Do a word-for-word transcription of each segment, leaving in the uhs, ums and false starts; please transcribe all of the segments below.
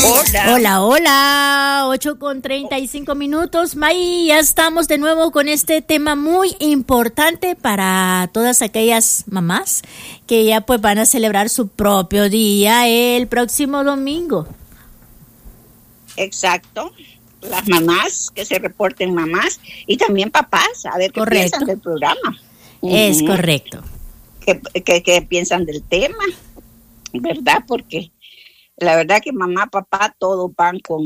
Hola. Hola, hola, ocho con treinta y cinco minutos. May, ya estamos de nuevo con este tema muy importante para todas aquellas mamás que ya pues van a celebrar su propio día el próximo domingo. Exacto. Las mamás, que se reporten mamás y también papás, a ver qué Correcto. piensan del programa. Es Uh-huh. correcto. ¿Qué, qué, qué piensan del tema? ¿Verdad? Porque la verdad que mamá, papá, todos van con,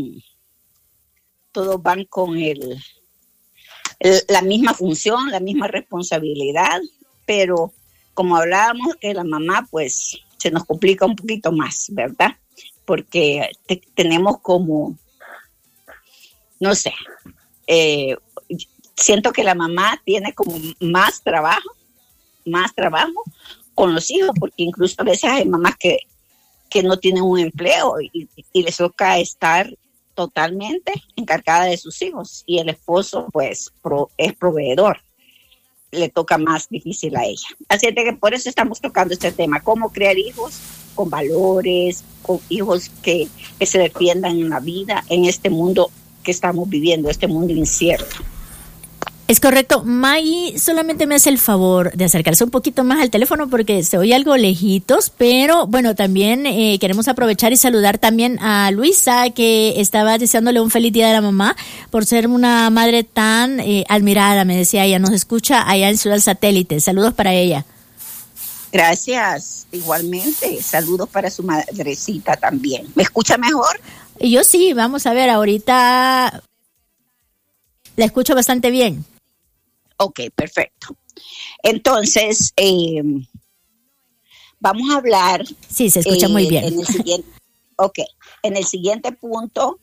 todos van con el, el, la misma función, la misma responsabilidad, pero como hablábamos que la mamá, pues, se nos complica un poquito más, ¿verdad? Porque te, tenemos como, no sé, eh, siento que la mamá tiene como más trabajo, más trabajo con los hijos, porque incluso a veces hay mamás que que no tienen un empleo y, y les toca estar totalmente encargada de sus hijos y el esposo pues pro, es proveedor, le toca más difícil a ella. Así que por eso estamos tocando este tema, cómo crear hijos con valores, con hijos que, que se defiendan en la vida, en este mundo que estamos viviendo, este mundo incierto. Es correcto. May solamente me hace el favor de acercarse un poquito más al teléfono porque se oye algo lejitos, pero bueno, también eh, queremos aprovechar y saludar también a Luisa, que estaba deseándole un feliz día de la mamá por ser una madre tan eh, admirada, me decía ella. Nos escucha allá en Ciudad Satélite. Saludos para ella. Gracias, igualmente. Saludos para su madrecita también. ¿Me escucha mejor? Yo sí, vamos a ver, ahorita la escucho bastante bien. Ok, perfecto. Entonces, eh, vamos a hablar. Sí, se escucha eh, muy bien. En el siguiente, ok, en el siguiente punto,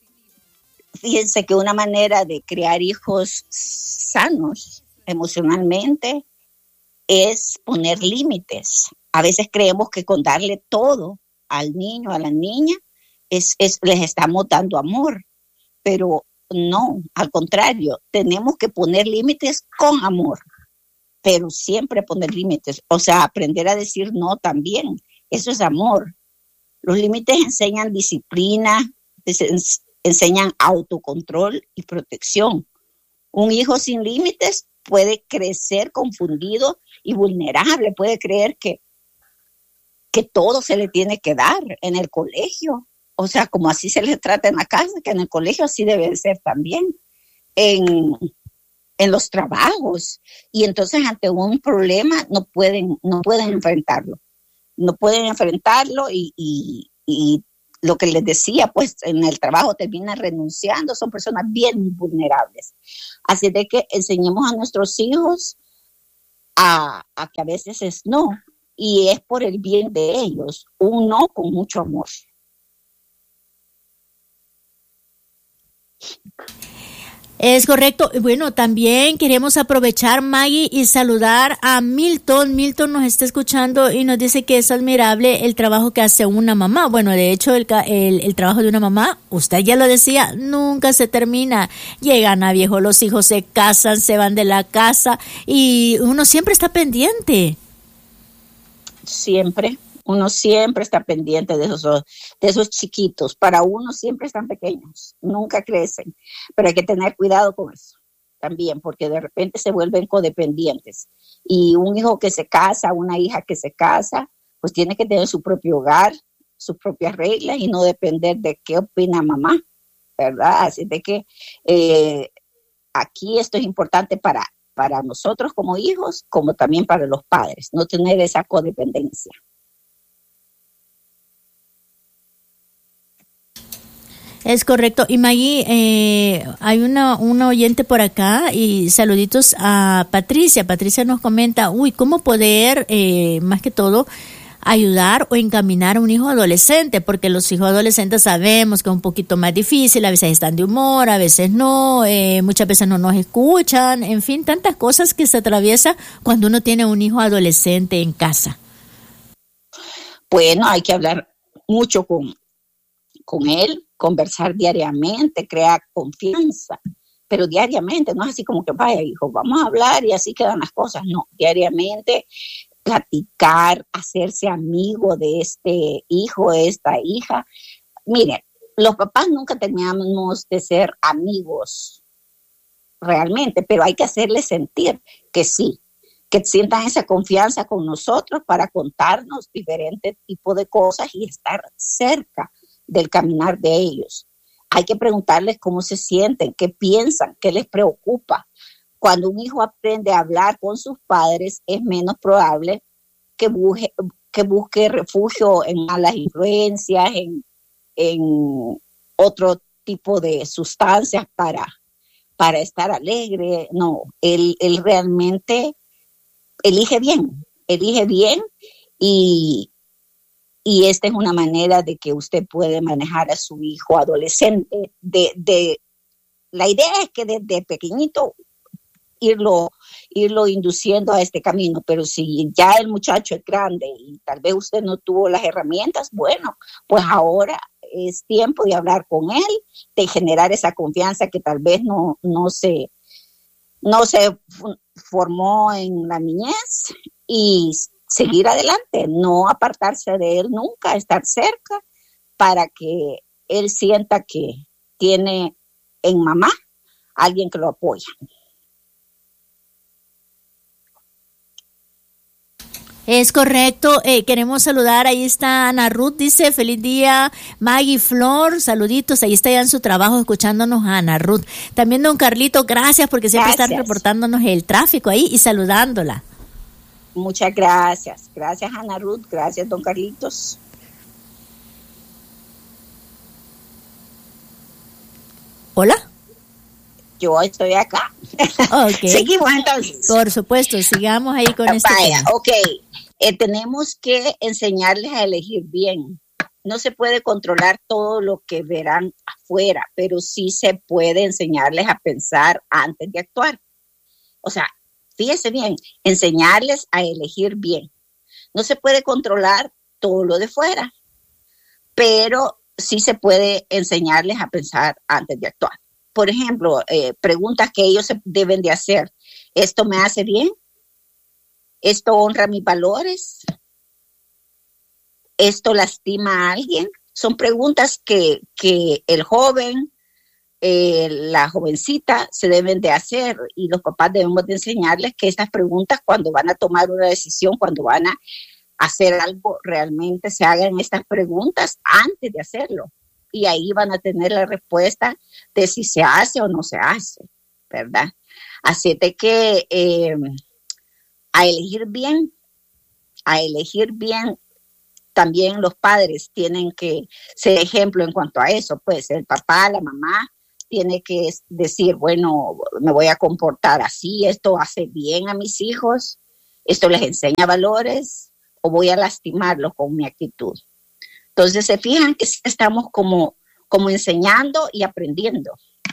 fíjense que una manera de crear hijos sanos emocionalmente es poner límites. A veces creemos que con darle todo al niño, a la niña, es, es, les estamos dando amor, pero no, al contrario, tenemos que poner límites con amor, pero siempre poner límites, o sea, aprender a decir no también, eso es amor. Los límites enseñan disciplina, enseñan autocontrol y protección. Un hijo sin límites puede crecer confundido y vulnerable, puede creer que, que todo se le tiene que dar en el colegio. O sea, como así se les trata en la casa, que en el colegio así debe ser también, en, en los trabajos. Y entonces ante un problema no pueden, no pueden enfrentarlo. No pueden enfrentarlo y, y, y lo que les decía, pues en el trabajo terminan renunciando, son personas bien vulnerables. Así de que enseñemos a nuestros hijos a, a que a veces es no, y es por el bien de ellos, un no con mucho amor. Es correcto. Bueno, también queremos aprovechar, Maggie, y saludar a Milton. Milton nos está escuchando y nos dice que es admirable el trabajo que hace una mamá. Bueno, de hecho, el, el, el trabajo de una mamá, usted ya lo decía, nunca se termina. Llegan a viejo, los hijos se casan, se van de la casa y uno siempre está pendiente. Siempre. Uno siempre está pendiente de esos, de esos chiquitos. Para uno siempre están pequeños, nunca crecen. Pero hay que tener cuidado con eso también, porque de repente se vuelven codependientes. Y un hijo que se casa, una hija que se casa, pues tiene que tener su propio hogar, sus propias reglas y no depender de qué opina mamá, ¿verdad? Así de que eh, aquí esto es importante para, para nosotros como hijos, como también para los padres, no tener esa codependencia. Es correcto. Y Maggie, eh, hay una, una oyente por acá y saluditos a Patricia. Patricia nos comenta, uy, ¿cómo poder, eh, más que todo, ayudar o encaminar a un hijo adolescente? Porque los hijos adolescentes sabemos que es un poquito más difícil, a veces están de humor, a veces no, eh, muchas veces no nos escuchan, en fin, tantas cosas que se atraviesan cuando uno tiene un hijo adolescente en casa. Bueno, hay que hablar mucho con, con él, conversar diariamente, crear confianza, pero diariamente, no es así como que vaya hijo, vamos a hablar y así quedan las cosas, no, diariamente platicar, hacerse amigo de este hijo, de esta hija. Miren, los papás nunca terminamos de ser amigos realmente, pero hay que hacerles sentir que sí, que sientan esa confianza con nosotros para contarnos diferentes tipos de cosas y estar cerca del caminar de ellos. Hay que preguntarles cómo se sienten, qué piensan, qué les preocupa. Cuando un hijo aprende a hablar con sus padres, es menos probable que busque, que busque refugio en malas influencias, en, en otro tipo de sustancias para, para estar alegre. No, él, él realmente elige bien, elige bien y, y esta es una manera de que usted puede manejar a su hijo adolescente. De, de, la idea es que desde pequeñito irlo, irlo induciendo a este camino, pero si ya el muchacho es grande y tal vez usted no tuvo las herramientas, bueno, pues ahora es tiempo de hablar con él, de generar esa confianza que tal vez no, no se, no se formó en la niñez y seguir adelante, no apartarse de él nunca, estar cerca para que él sienta que tiene en mamá alguien que lo apoya. Es correcto, eh, queremos saludar, ahí está Ana Ruth, dice, feliz día, Maggie Flor, saluditos, ahí está ya en su trabajo escuchándonos a Ana Ruth. También don Carlito, gracias porque siempre gracias. Están reportándonos el tráfico ahí y saludándola. Muchas gracias, gracias Ana Ruth, gracias don Carlitos. Hola. Yo estoy acá. Okay. Seguimos entonces. Por supuesto, sigamos ahí con Vaya, este tema. Ok, eh, tenemos que enseñarles a elegir bien. No se puede controlar todo lo que verán afuera, pero sí se puede enseñarles a pensar antes de actuar. O sea, fíjese bien, enseñarles a elegir bien. No se puede controlar todo lo de fuera, pero sí se puede enseñarles a pensar antes de actuar. Por ejemplo, eh, preguntas que ellos deben de hacer. ¿Esto me hace bien? ¿Esto honra mis valores? ¿Esto lastima a alguien? Son preguntas que, que el joven, eh, la jovencita se deben de hacer y los papás debemos de enseñarles que estas preguntas cuando van a tomar una decisión, cuando van a hacer algo, realmente se hagan estas preguntas antes de hacerlo. Y ahí van a tener la respuesta de si se hace o no se hace, ¿verdad? Así de que eh, a elegir bien, a elegir bien, también los padres tienen que ser ejemplo en cuanto a eso, pues el papá, la mamá, tiene que decir, bueno, me voy a comportar así, esto hace bien a mis hijos, esto les enseña valores, o voy a lastimarlos con mi actitud. Entonces, se fijan que estamos como, como enseñando y aprendiendo.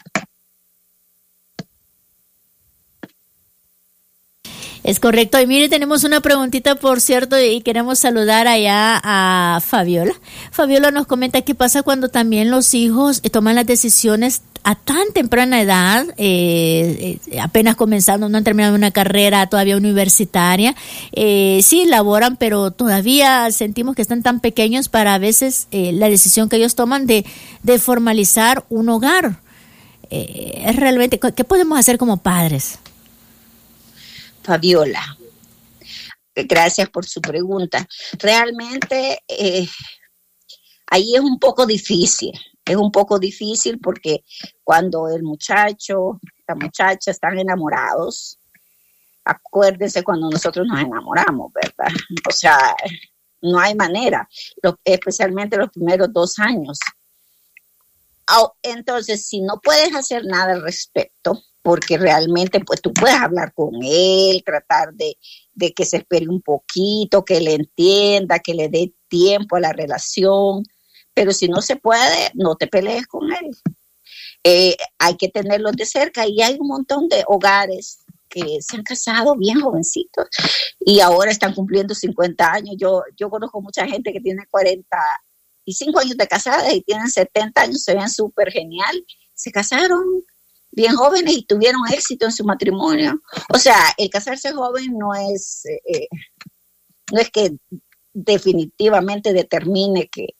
Es correcto. Y mire, tenemos una preguntita, por cierto, y queremos saludar allá a Fabiola. Fabiola nos comenta qué pasa cuando también los hijos toman las decisiones a tan temprana edad, eh, eh, apenas comenzando, no han terminado una carrera todavía universitaria. Eh, sí, laboran, pero todavía sentimos que están tan pequeños para a veces eh, la decisión que ellos toman de, de formalizar un hogar. Eh, es realmente, ¿qué podemos hacer como padres? Fabiola, gracias por su pregunta. Realmente eh, ahí es un poco difícil, es un poco difícil porque cuando el muchacho, la muchacha están enamorados, acuérdense cuando nosotros nos enamoramos, ¿verdad? O sea, no hay manera, lo, especialmente los primeros dos años. Oh, entonces, si no puedes hacer nada al respecto, porque realmente pues tú puedes hablar con él, tratar de, de que se espere un poquito, que le entienda, que le dé tiempo a la relación, pero si no se puede, no te pelees con él. Eh, hay que tenerlos de cerca y hay un montón de hogares que se han casado bien jovencitos y ahora están cumpliendo cincuenta años. Yo, yo conozco mucha gente que tiene cuarenta y cinco años de casada y tienen setenta años, se ven súper genial, se casaron bien jóvenes y tuvieron éxito en su matrimonio. O sea, el casarse joven no es, eh, no es que definitivamente determine que,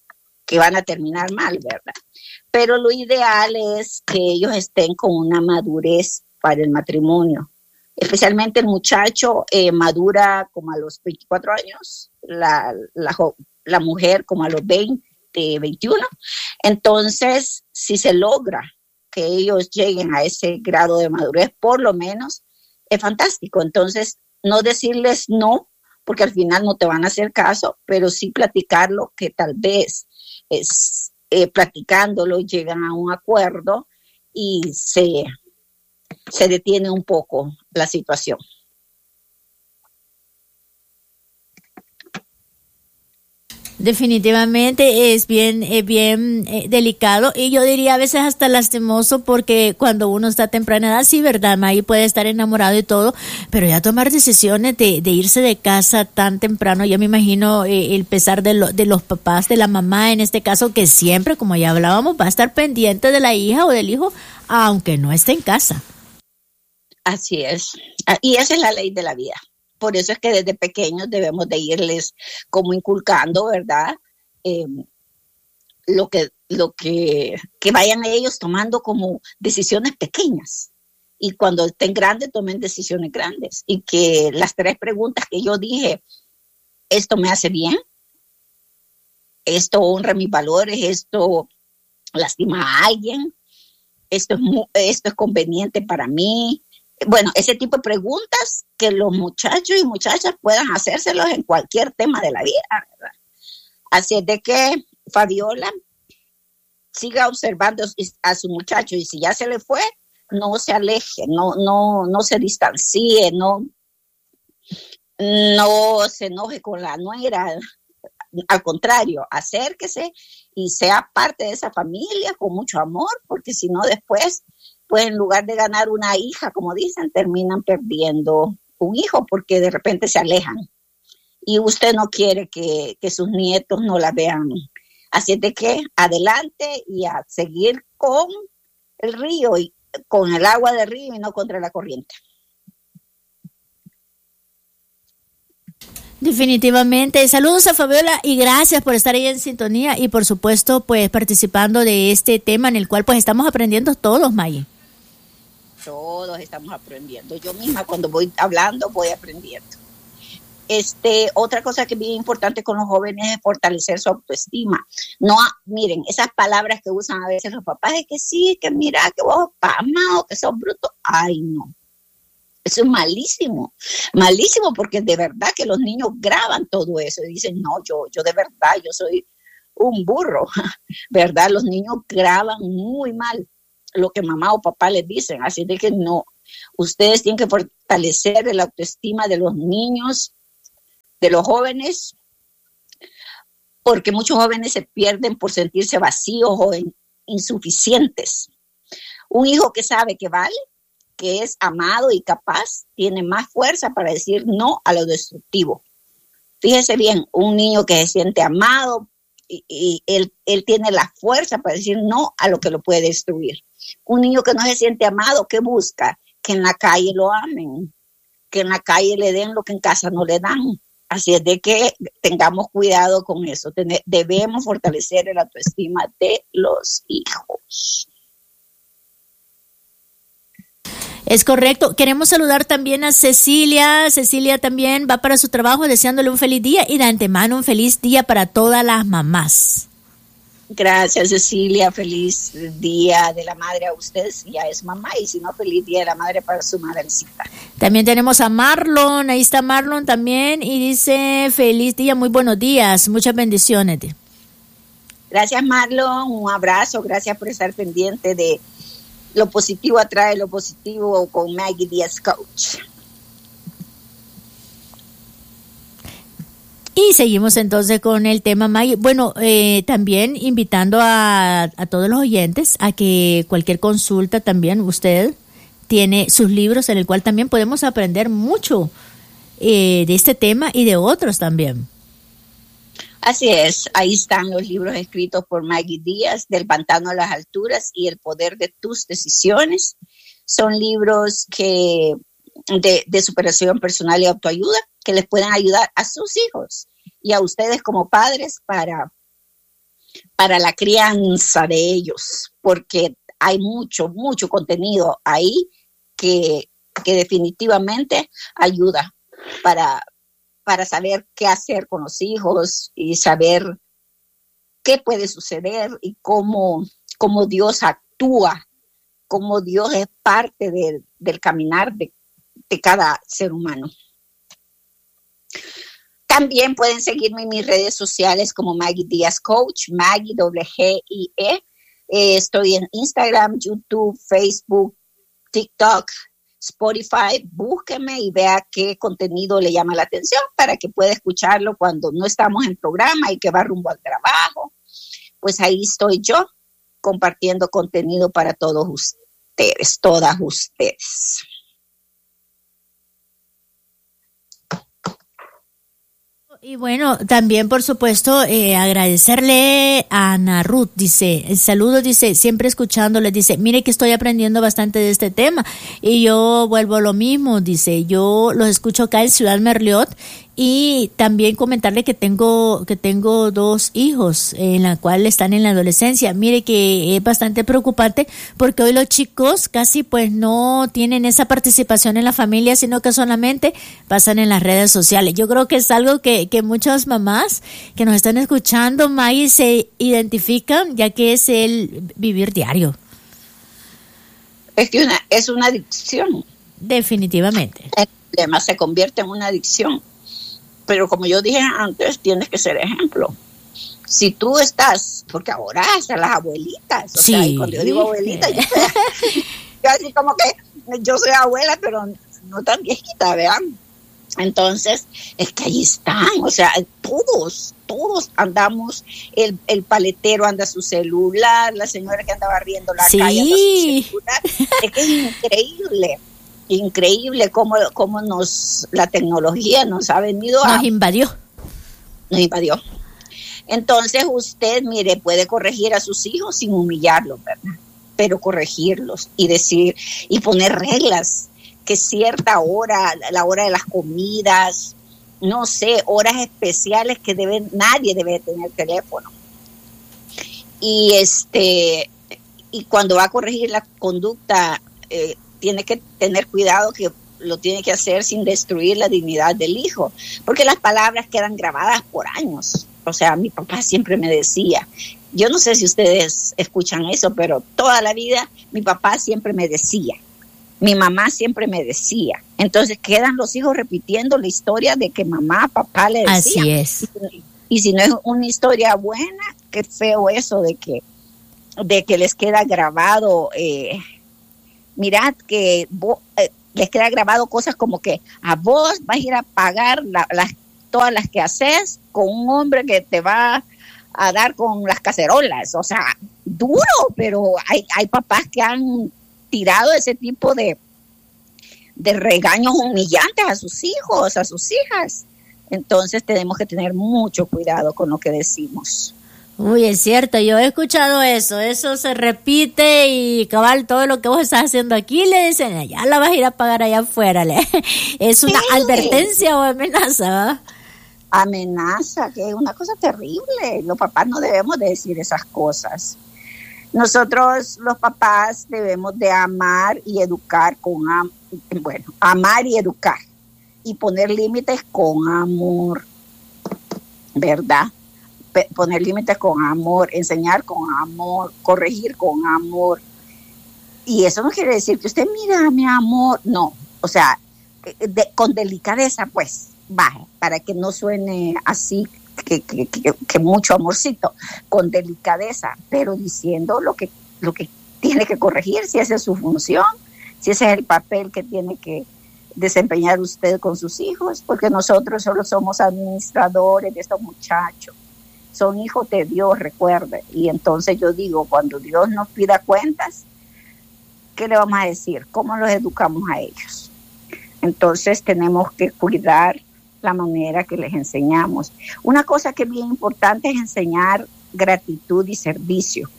que van a terminar mal, ¿verdad? Pero lo ideal es que ellos estén con una madurez para el matrimonio. Especialmente el muchacho eh, madura como a los veinticuatro años, la, la, la mujer como a los veinte, veintiuno. Entonces, si se logra que ellos lleguen a ese grado de madurez, por lo menos, es fantástico. Entonces, no decirles no, porque al final no te van a hacer caso, pero sí platicarlo, que tal vez es, eh, platicándolo llegan a un acuerdo y se, se detiene un poco la situación. Definitivamente es bien, eh, bien eh, delicado y yo diría a veces hasta lastimoso, porque cuando uno está a temprana edad, sí, verdad, May, puede estar enamorado y todo, pero ya tomar decisiones de, de irse de casa tan temprano, yo me imagino eh, el pesar de, lo, de los papás, de la mamá en este caso, que siempre, como ya hablábamos, va a estar pendiente de la hija o del hijo, aunque no esté en casa. Así es, y esa es la ley de la vida. Por eso es que desde pequeños debemos de irles como inculcando, ¿verdad? Eh, lo que, lo que, que vayan ellos tomando como decisiones pequeñas. Y cuando estén grandes, tomen decisiones grandes. Y que las tres preguntas que yo dije, ¿esto me hace bien? ¿Esto honra mis valores? ¿Esto lastima a alguien? ¿Esto es, muy, esto es conveniente para mí? Bueno, ese tipo de preguntas que los muchachos y muchachas puedan hacérselos en cualquier tema de la vida, ¿verdad? Así es de que Fabiola siga observando a su muchacho y si ya se le fue, no se aleje, no, no, no se distancie, no, no se enoje con la nuera. Al contrario, acérquese y sea parte de esa familia con mucho amor, porque si no después, pues en lugar de ganar una hija, como dicen, terminan perdiendo un hijo porque de repente se alejan. Y usted no quiere que, que sus nietos no la vean. Así es de que adelante y a seguir con el río y con el agua del río y no contra la corriente. Definitivamente. Saludos a Fabiola y gracias por estar ahí en sintonía y por supuesto pues participando de este tema en el cual pues estamos aprendiendo todos, May. Todos estamos aprendiendo. Yo misma cuando voy hablando voy aprendiendo. Este, otra cosa que es bien importante con los jóvenes es fortalecer su autoestima. No, miren, esas palabras que usan a veces los papás es que sí, que mira, que vos pamado, que sos bruto. Ay, no. Eso es malísimo, malísimo, porque de verdad que los niños graban todo eso y dicen, no, yo, yo de verdad, yo soy un burro, ¿verdad? Los niños graban muy mal lo que mamá o papá les dicen, así de que no, ustedes tienen que fortalecer la autoestima de los niños, de los jóvenes, porque muchos jóvenes se pierden por sentirse vacíos o insuficientes. Un hijo que sabe que vale, que es amado y capaz, tiene más fuerza para decir no a lo destructivo. Fíjese bien, un niño que se siente amado, y, y él, él tiene la fuerza para decir no a lo que lo puede destruir. Un niño que no se siente amado, ¿qué busca? Que en la calle lo amen, que en la calle le den lo que en casa no le dan. Así es de que tengamos cuidado con eso. Ten- debemos fortalecer la autoestima de los hijos. Es correcto. Queremos saludar también a Cecilia. Cecilia también va para su trabajo deseándole un feliz día y de antemano un feliz día para todas las mamás. Gracias, Cecilia. Feliz día de la madre a usted, si ya es mamá, y si no, feliz día de la madre para su madrecita. También tenemos a Marlon. Ahí está Marlon también y dice feliz día, muy buenos días, muchas bendiciones. Gracias, Marlon. Un abrazo. Gracias por estar pendiente de Lo Positivo Atrae lo Positivo con Maggie Díaz Coach. Y seguimos entonces con el tema, Maggie. Bueno, eh, también invitando a, a todos los oyentes a que cualquier consulta también usted tiene sus libros en el cual también podemos aprender mucho eh, de este tema y de otros también. Así es, ahí están los libros escritos por Maggie Díaz, Del Pantano a las Alturas y El Poder de Tus Decisiones. Son libros que de, de superación personal y autoayuda que les pueden ayudar a sus hijos y a ustedes como padres para para la crianza de ellos, porque hay mucho, mucho contenido ahí que, que definitivamente ayuda para, para saber qué hacer con los hijos y saber qué puede suceder y cómo, cómo Dios actúa, cómo Dios es parte de, del caminar de, de cada ser humano. También pueden seguirme en mis redes sociales como Maggie Díaz Coach, Maggie G G I E. Eh, estoy en Instagram, YouTube, Facebook, TikTok, Spotify. Búsqueme y vea qué contenido le llama la atención para que pueda escucharlo cuando no estamos en programa y que va rumbo al trabajo. Pues ahí estoy yo compartiendo contenido para todos ustedes, todas ustedes. Y bueno, también por supuesto eh, agradecerle a Ana Ruth, dice, saludos, dice, siempre escuchándoles, dice, mire que estoy aprendiendo bastante de este tema y yo vuelvo a lo mismo, dice, yo los escucho acá en Ciudad Merliot y también comentarle que tengo que tengo dos hijos en la cual están en la adolescencia. Mire que es bastante preocupante porque hoy los chicos casi pues no tienen esa participación en la familia, sino que solamente pasan en las redes sociales. Yo creo que es algo que, que muchas mamás que nos están escuchando, Maggie, se identifican, ya que es el vivir diario. Es que una, es una adicción. Definitivamente. Además se convierte en una adicción. Pero como yo dije antes, tienes que ser ejemplo. Si tú estás, porque ahora hasta las abuelitas, o sí. sea, y cuando yo digo abuelita, yo, yo así como que yo soy abuela, pero no tan viejita, ¿verdad? Entonces, es que ahí están, o sea, todos, todos andamos, el, el paletero anda su celular, la señora que anda barriendo la sí. calle anda su celular. Es que es increíble. Increíble cómo, cómo nos la tecnología nos ha venido a... Nos invadió. Nos invadió. Entonces usted, mire, puede corregir a sus hijos sin humillarlos, ¿verdad? Pero corregirlos y decir, y poner reglas, que cierta hora, la hora de las comidas, no sé, horas especiales que deben, nadie debe tener teléfono. Y este, y cuando va a corregir la conducta, eh, tiene que tener cuidado que lo tiene que hacer sin destruir la dignidad del hijo, porque las palabras quedan grabadas por años. O sea, mi papá siempre me decía, yo no sé si ustedes escuchan eso, pero toda la vida mi papá siempre me decía, mi mamá siempre me decía. Entonces quedan los hijos repitiendo la historia de que mamá, papá le decía. Así es. Y, y si no es una historia buena, qué feo eso de que, de que les queda grabado... Eh, mirad que vos, eh, les queda grabado cosas como que a vos vas a ir a pagar la, las, todas las que haces con un hombre que te va a dar con las cacerolas. O sea, duro, pero hay, hay papás que han tirado ese tipo de, de regaños humillantes a sus hijos, a sus hijas. Entonces tenemos que tener mucho cuidado con lo que decimos. Uy, es cierto, yo he escuchado eso, eso se repite y cabal, todo lo que vos estás haciendo aquí le dicen, ya la vas a ir a pagar allá afuera, le. Es una sí. advertencia o amenaza, ¿va? Amenaza, que es una cosa terrible, los papás no debemos de decir esas cosas. Nosotros los papás debemos de amar y educar con, am- bueno, amar y educar y poner límites con amor, ¿verdad? Poner límites con amor, enseñar con amor, corregir con amor. Y eso no quiere decir que usted, mira, mi amor, no. O sea, de, con delicadeza, pues, baje, para que no suene así, que, que, que, que mucho amorcito, con delicadeza, pero diciendo lo que, lo que tiene que corregir, si esa es su función, si ese es el papel que tiene que desempeñar usted con sus hijos, porque nosotros solo somos administradores de estos muchachos. Son hijos de Dios, recuerde. Y entonces yo digo, cuando Dios nos pida cuentas, ¿qué le vamos a decir? ¿Cómo los educamos a ellos? Entonces tenemos que cuidar la manera que les enseñamos. Una cosa que es bien importante es enseñar gratitud y servicio.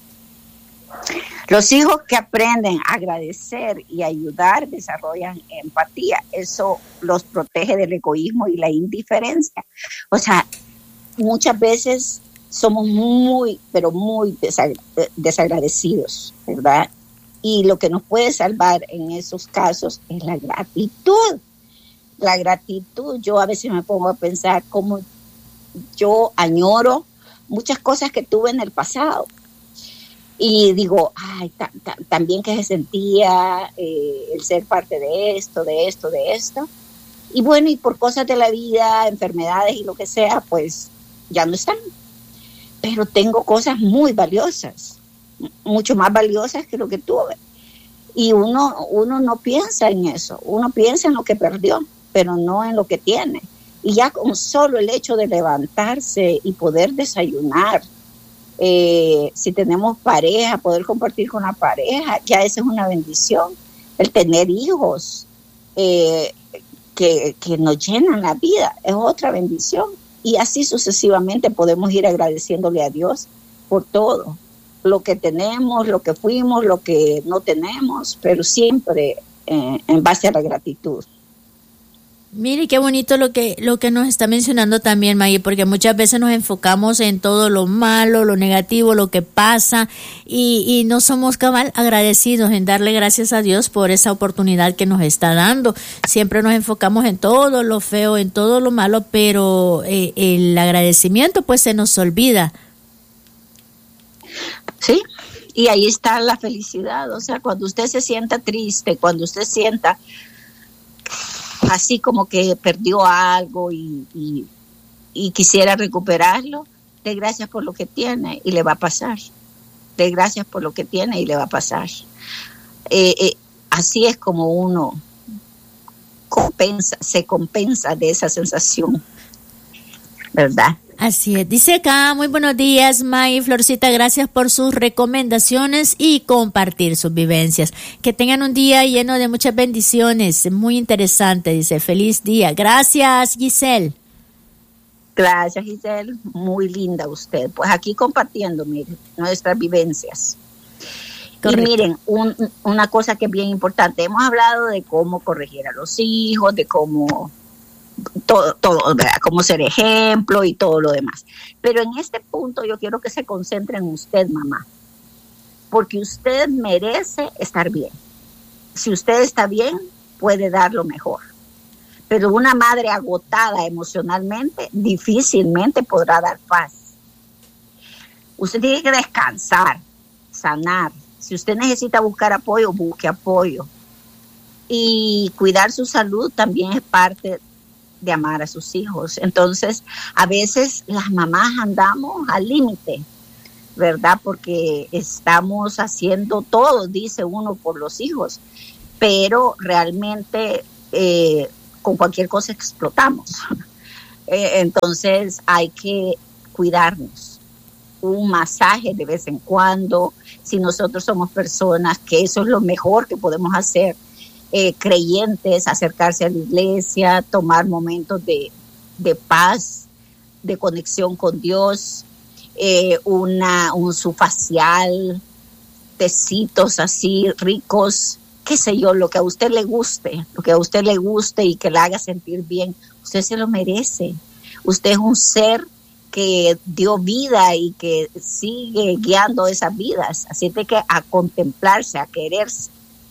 Los hijos que aprenden a agradecer y ayudar desarrollan empatía. Eso los protege del egoísmo y la indiferencia. O sea, muchas veces somos muy, pero muy desagradecidos, ¿verdad? Y lo que nos puede salvar en esos casos es la gratitud. La gratitud, yo a veces me pongo a pensar cómo yo añoro muchas cosas que tuve en el pasado. Y digo, ay, tan, tan, tan bien que se sentía eh, el ser parte de esto, de esto, de esto. Y bueno, y por cosas de la vida, enfermedades y lo que sea, pues ya no están. Pero tengo cosas muy valiosas, mucho más valiosas que lo que tuve. Y uno, uno no piensa en eso, uno piensa en lo que perdió, pero no en lo que tiene. Y ya con solo el hecho de levantarse y poder desayunar, eh, si tenemos pareja, poder compartir con la pareja, ya esa es una bendición. El tener hijos eh, que, que nos llenan la vida es otra bendición. Y así sucesivamente podemos ir agradeciéndole a Dios por todo. Lo que tenemos, lo que fuimos, lo que no tenemos, pero siempre eh, en base a la gratitud. Mire qué bonito lo que lo que nos está mencionando también, Maggie, porque muchas veces nos enfocamos en todo lo malo, lo negativo, lo que pasa y, y no somos cabal agradecidos en darle gracias a Dios por esa oportunidad que nos está dando. Siempre nos enfocamos en todo lo feo, en todo lo malo, pero eh, el agradecimiento pues se nos olvida. Sí, y ahí está la felicidad. O sea, cuando usted se sienta triste, cuando usted sienta así como que perdió algo y, y, y quisiera recuperarlo, dé gracias por lo que tiene y le va a pasar. Dé gracias por lo que tiene y le va a pasar. Eh, eh, así es como uno compensa, se compensa de esa sensación, ¿verdad? Así es. Dice acá, muy buenos días, May Florcita, gracias por sus recomendaciones y compartir sus vivencias. Que tengan un día lleno de muchas bendiciones, muy interesante, dice, feliz día. Gracias, Giselle. Gracias, Giselle, muy linda usted. Pues aquí compartiendo, miren, nuestras vivencias. Correcto. Y miren, un, una cosa que es bien importante, hemos hablado de cómo corregir a los hijos, de cómo... todo, todo, ¿verdad? Cómo ser ejemplo y todo lo demás. Pero en este punto yo quiero que se concentre en usted, mamá, porque usted merece estar bien. Si usted está bien, puede dar lo mejor. Pero una madre agotada emocionalmente difícilmente podrá dar paz. Usted tiene que descansar, sanar. Si usted necesita buscar apoyo, busque apoyo. Y cuidar su salud también es parte de amar a sus hijos. Entonces, a veces las mamás andamos al límite, ¿verdad? Porque estamos haciendo todo, dice uno, por los hijos, pero realmente eh, con cualquier cosa explotamos. Eh, entonces, hay que cuidarnos. Un masaje de vez en cuando, si nosotros somos personas que eso es lo mejor que podemos hacer, Eh, creyentes, acercarse a la iglesia, tomar momentos de, de paz, de conexión con Dios, eh, una, un su facial, tecitos así ricos, qué sé yo, lo que a usted le guste, lo que a usted le guste y que le haga sentir bien, usted se lo merece. Usted es un ser que dio vida y que sigue guiando esas vidas, así de que a contemplarse, a quererse.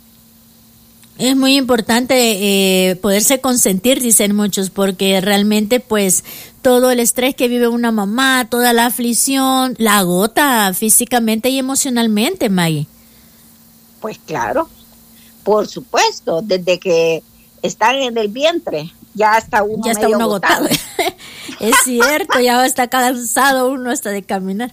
Es muy importante eh, poderse consentir, dicen muchos, porque realmente pues todo el estrés que vive una mamá, toda la aflicción, la agota físicamente y emocionalmente, Maggie. Pues claro, por supuesto, desde que están en el vientre, ya está uno ya está medio uno agotado. agotado. Es cierto, ya está cansado uno hasta de caminar.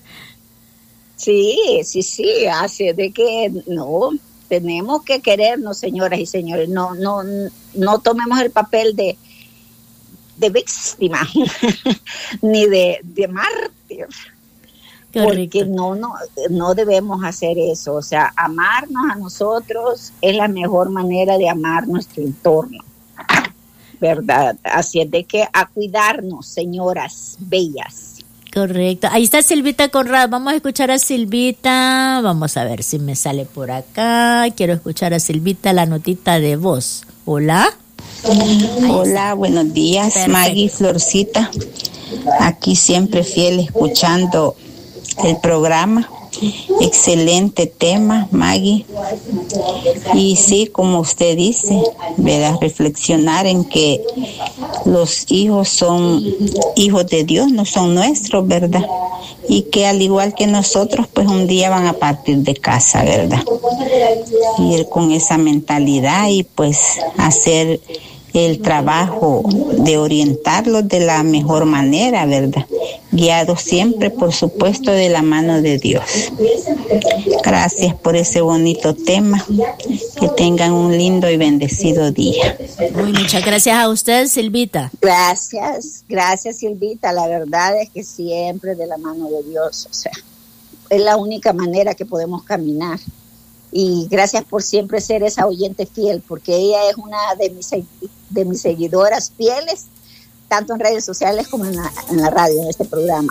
Sí, sí, sí, así de que no... Tenemos que querernos, señoras y señores. No, no, no tomemos el papel de, de víctima ni de, de mártir. Correcto. Porque no, no, no debemos hacer eso. O sea, amarnos a nosotros es la mejor manera de amar nuestro entorno, ¿verdad? Así es de que a cuidarnos, señoras bellas. Correcto. Ahí está Silvita Conrad. Vamos a escuchar a Silvita. Vamos a ver si me sale por acá. Quiero escuchar a Silvita la notita de voz. Hola. Hola, buenos días. Perfecto. Maggie, Florcita. aquí siempre fiel escuchando el programa. Excelente tema, Maggie. Y sí, como usted dice, ¿verdad? Reflexionar en que los hijos son hijos de Dios, no son nuestros, ¿verdad? Y que al igual que nosotros, pues un día van a partir de casa, ¿verdad? Ir con esa mentalidad y pues hacer el trabajo de orientarlos de la mejor manera, ¿verdad? Guiados siempre, por supuesto, de la mano de Dios. Gracias por ese bonito tema. Que tengan un lindo y bendecido día. Muy, muchas gracias a usted, Silvita. Gracias, gracias, Silvita. La verdad es que siempre de la mano de Dios, o sea, es la única manera que podemos caminar. Y gracias por siempre ser esa oyente fiel, porque ella es una de mis, de mis seguidoras fieles, tanto en redes sociales como en la, en la radio, en este programa.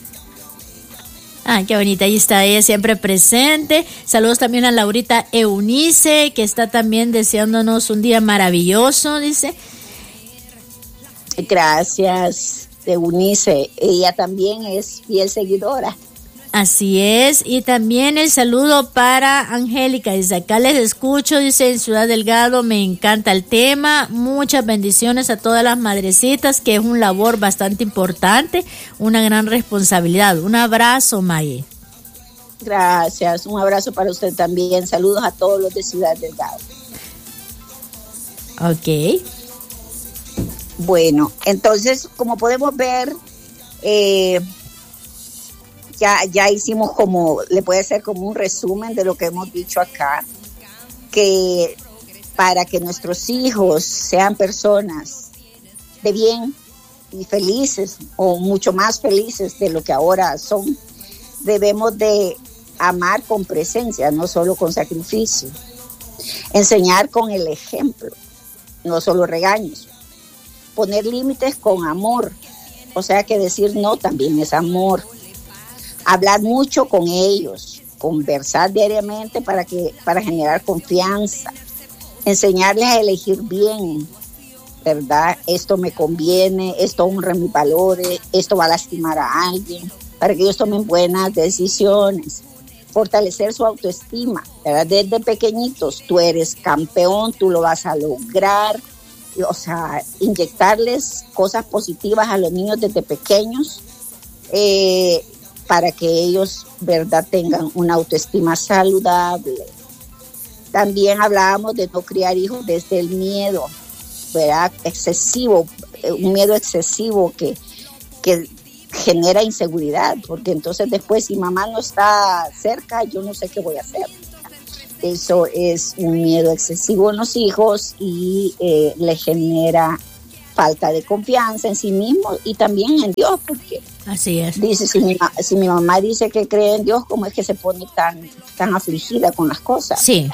Ah, qué bonita, ahí está ella siempre presente. Saludos también a Laurita Eunice, que está también deseándonos un día maravilloso, dice. Gracias, Eunice. Ella también es fiel seguidora. Así es, y también el saludo para Angélica, desde acá les escucho, dice en Ciudad Delgado, me encanta el tema, muchas bendiciones a todas las madrecitas, que es un labor bastante importante, una gran responsabilidad. Un abrazo, Maye. Gracias, un abrazo para usted también, saludos a todos los de Ciudad Delgado. Ok. Bueno, entonces, como podemos ver, eh, Ya, ya hicimos como, le puede ser como un resumen de lo que hemos dicho acá, que para que nuestros hijos sean personas de bien y felices, o mucho más felices de lo que ahora son, debemos de amar con presencia, no solo con sacrificio, enseñar con el ejemplo, no solo regaños, poner límites con amor, o sea que decir no también es amor. Hablar mucho con ellos, conversar diariamente para que para generar confianza, enseñarles a elegir bien, ¿verdad? Esto me conviene, esto honra mis valores, esto va a lastimar a alguien, para que ellos tomen buenas decisiones, fortalecer su autoestima, ¿verdad? Desde pequeñitos, tú eres campeón, tú lo vas a lograr, o sea, inyectarles cosas positivas a los niños desde pequeños, eh, para que ellos, ¿verdad?, tengan una autoestima saludable. También hablábamos de no criar hijos desde el miedo, ¿verdad?, excesivo, un miedo excesivo que, que genera inseguridad, porque entonces después si mamá no está cerca, yo no sé qué voy a hacer. Eso es un miedo excesivo en los hijos y eh, le genera falta de confianza en sí mismo y también en Dios, porque así es. Dice, si mi, si mi mamá dice que cree en Dios, ¿cómo es que se pone tan, tan afligida con las cosas? Sí.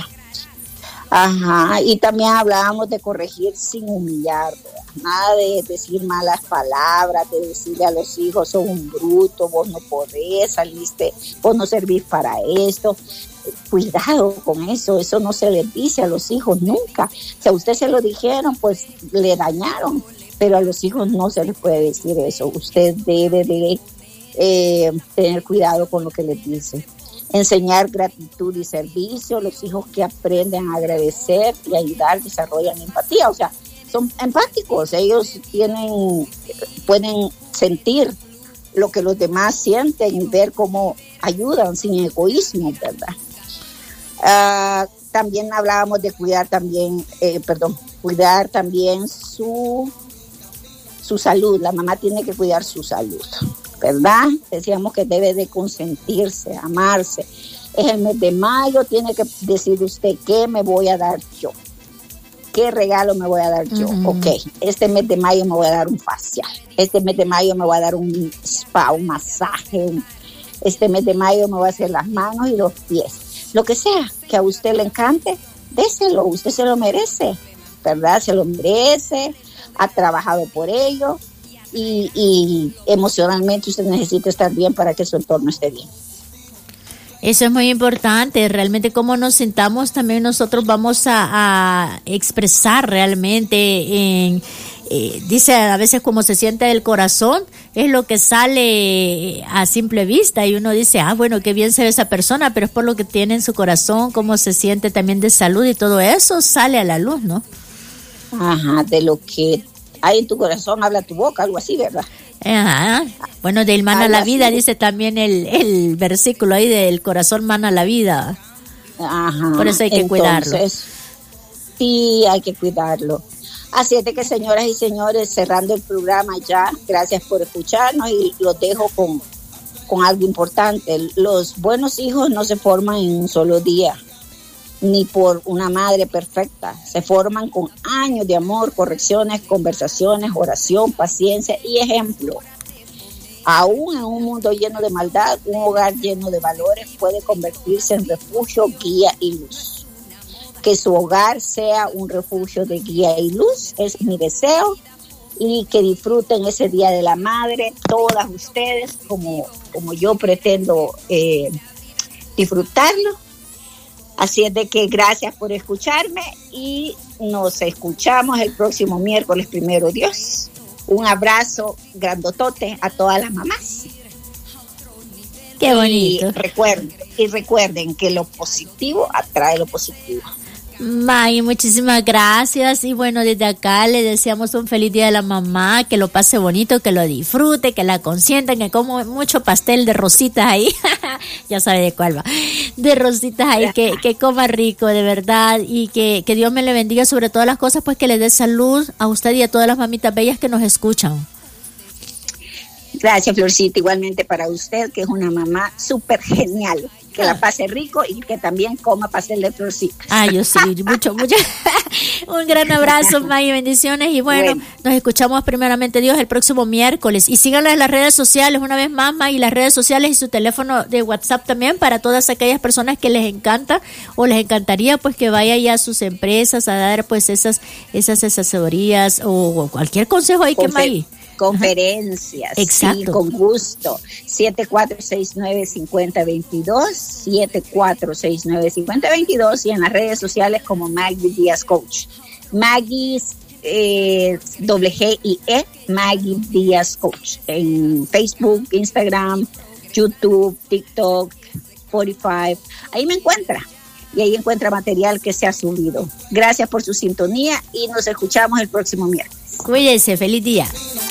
Ajá, y también hablábamos de corregir sin humillar, ¿verdad? Nada de decir malas palabras, de decirle a los hijos, sos un bruto, vos no podés, saliste, vos no servís para esto. Cuidado con eso, eso no se les dice a los hijos nunca. Si a usted se lo dijeron, pues le dañaron, pero a los hijos no se les puede decir eso. Usted debe de eh, tener cuidado con lo que les dice. Enseñar gratitud y servicio. Los hijos que aprenden a agradecer y ayudar desarrollan empatía, o sea, son empáticos, ellos tienen, pueden sentir lo que los demás sienten y ver cómo ayudan sin egoísmo, ¿verdad? Uh, también hablábamos de cuidar también, eh, perdón, cuidar también su, su salud. La mamá tiene que cuidar su salud, ¿verdad? Decíamos que debe de consentirse, amarse. Es el mes de mayo, tiene que decir usted qué me voy a dar yo. ¿Qué regalo me voy a dar yo? Uh-huh. Ok, este mes de mayo me voy a dar un facial. Este mes de mayo me voy a dar un spa, un masaje. Un, este mes de mayo me voy a hacer las manos y los pies. Lo que sea que a usted le encante, déselo, usted se lo merece, ¿verdad? Se lo merece, ha trabajado por ello y, y emocionalmente usted necesita estar bien para que su entorno esté bien. Eso es muy importante, realmente cómo nos sintamos también nosotros vamos a, a expresar realmente en... Eh, dice a veces cómo se siente el corazón, es lo que sale a simple vista y uno dice, ah, bueno, qué bien se ve esa persona, pero es por lo que tiene en su corazón, cómo se siente también de salud y todo eso sale a la luz, ¿no? Ajá, de lo que hay en tu corazón habla tu boca, algo así, ¿verdad? Ajá. Bueno, del mana la vida, así dice también el, el versículo ahí, del corazón mana la vida. Ajá. Por eso hay que Entonces, cuidarlo. Sí, hay que cuidarlo. Así es de que, señoras y señores, cerrando el programa ya, gracias por escucharnos y los dejo con, con algo importante. Los buenos hijos no se forman en un solo día, ni por una madre perfecta. Se forman con años de amor, correcciones, conversaciones, oración, paciencia y ejemplo. Aún en un mundo lleno de maldad, un hogar lleno de valores puede convertirse en refugio, guía y luz. Que su hogar sea un refugio de guía y luz es mi deseo, y que disfruten ese Día de la Madre, todas ustedes, como, como yo pretendo eh, disfrutarlo. Así es de que gracias por escucharme y nos escuchamos el próximo miércoles, primero Dios. Un abrazo grandotote a todas las mamás. Qué bonito. Y recuerden, y recuerden que lo positivo atrae lo positivo. May, muchísimas gracias y bueno, desde acá le deseamos un feliz Día de la Mamá, que lo pase bonito, que lo disfrute, que la consientan, que coma mucho pastel de rositas ahí, ya sabe de cuál va, de rositas ahí, que, que coma rico de verdad y que, que Dios me le bendiga sobre todas las cosas, pues que le dé salud a usted y a todas las mamitas bellas que nos escuchan. Gracias, Florcita, igualmente para usted, que es una mamá súper genial. Que la pase rico y que también coma pastel de florcitas. Ah, yo sí, mucho, mucho. Un gran abrazo, May, bendiciones. Y bueno, bueno, nos escuchamos primeramente Dios el próximo miércoles. Y síganla en las redes sociales, una vez más, May, y las redes sociales y su teléfono de WhatsApp también para todas aquellas personas que les encanta o les encantaría pues que vaya ya a sus empresas a dar pues esas, esas asesorías o cualquier consejo ahí que May. Conferencias. Exacto. Sí, con gusto. siete cuatro seis nueve, cinco cero dos dos, siete cuatro seis nueve, cinco cero dos dos y en las redes sociales como Maggie Díaz Coach. Maggie, eh, doble G y E, Maggie Díaz Coach. En Facebook, Instagram, YouTube, TikTok, Spotify. Ahí me encuentra. Y ahí encuentra material que se ha subido. Gracias por su sintonía y nos escuchamos el próximo miércoles. Cuídense, feliz día.